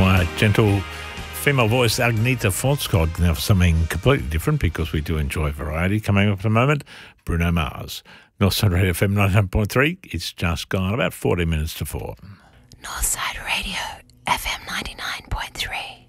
my gentle female voice, Agneta Fonskog. Now for something completely different, because we do enjoy variety. Coming up in a moment, Bruno Mars. Northside Radio FM 99.3. It's just gone about 40 minutes to 4. Northside Radio FM 99.3.